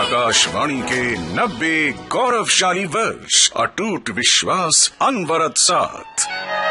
आकाशवाणी के 90 गौरवशाली वर्ष, अटूट विश्वास, अनवरत साथ।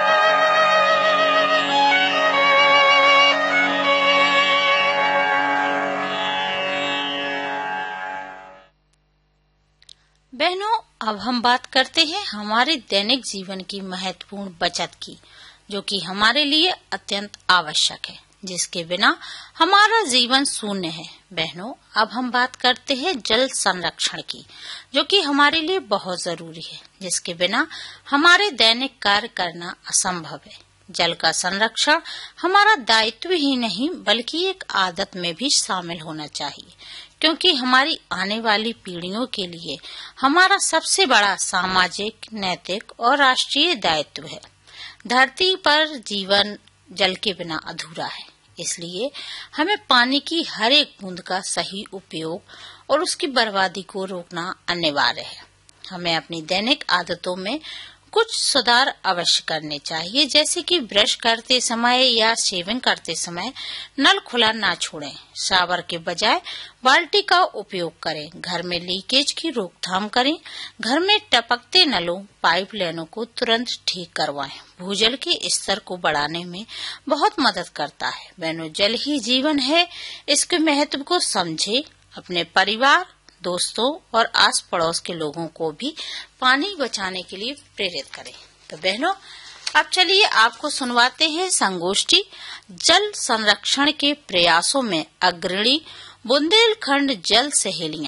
बहनों, अब हम बात करते हैं हमारे दैनिक जीवन की महत्वपूर्ण बचत की, जो कि हमारे लिए अत्यंत आवश्यक है, जिसके बिना हमारा जीवन शून्य है। बहनों, अब हम बात करते हैं जल संरक्षण की, जो कि हमारे लिए बहुत जरूरी है, जिसके बिना हमारे दैनिक कार्य करना असंभव है। जल का संरक्षण हमारा दायित्व ही नहीं, बल्कि एक आदत में भी शामिल होना चाहिए, क्योंकि हमारी आने वाली पीढ़ियों के लिए हमारा सबसे बड़ा सामाजिक, नैतिक और राष्ट्रीय दायित्व है। धरती पर जीवन जल के बिना अधूरा है, इसलिए हमें पानी की हर एक बूंद का सही उपयोग और उसकी बर्बादी को रोकना अनिवार्य है। हमें अपनी दैनिक आदतों में कुछ सुधार अवश्य करने चाहिए, जैसे कि ब्रश करते समय या शेविंग करते समय नल खुला ना छोड़ें, शावर के बजाय बाल्टी का उपयोग करें, घर में लीकेज की रोकथाम करें, घर में टपकते नलों, पाइप लाइनों को तुरंत ठीक करवाएं। भूजल के स्तर को बढ़ाने में बहुत मदद करता है। बहनों, जल ही जीवन है, इसके महत्व को समझे, अपने परिवार, दोस्तों और आस पड़ोस के लोगों को भी पानी बचाने के लिए प्रेरित करें। तो बहनों, अब चलिए आपको सुनवाते हैं संगोष्ठी जल संरक्षण के प्रयासों में अग्रणी बुंदेलखंड जल सहेलियां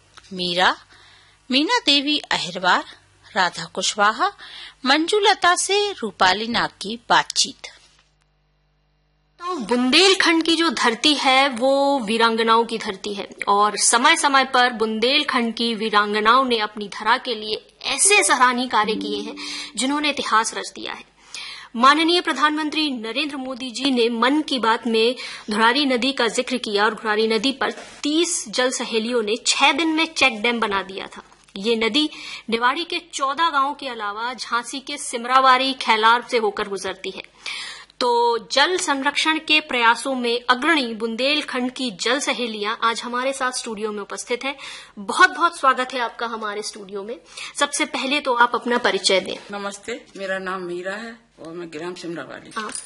मीना देवी अहिरवार, राधा कुशवाहा, मंजुलता से रूपाली नाग की बातचीत। तो बुंदेलखंड की जो धरती है वो वीरांगनाओं की धरती है, और समय समय पर बुंदेलखंड की वीरांगनाओं ने अपनी धरा के लिए ऐसे सराहनीय कार्य किए हैं जिन्होंने इतिहास रच दिया है। माननीय प्रधानमंत्री नरेंद्र मोदी जी ने मन की बात में घुरारी नदी का जिक्र किया, और घुरारी नदी पर 30 जल सहेलियों ने 6 दिन में चेक डैम बना दिया था। ये नदी निवाड़ी के 14 गांवों के अलावा झांसी के सिमरावारी, खैलार से होकर गुजरती है। तो जल संरक्षण के प्रयासों में अग्रणी बुंदेलखंड की जल सहेलियां आज हमारे साथ स्टूडियो में उपस्थित हैं। बहुत बहुत स्वागत है आपका हमारे स्टूडियो में। सबसे पहले तो आप अपना परिचय दें। नमस्ते, मेरा नाम मीरा है और मैं ग्राम सिमरावाली।